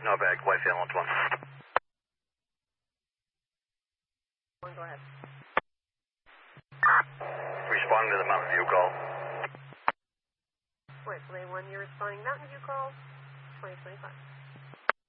No bag, Whitefield 1. Go ahead. Responding to the Mountain View call. Whitefield 1, you're responding Mountain View call 2025.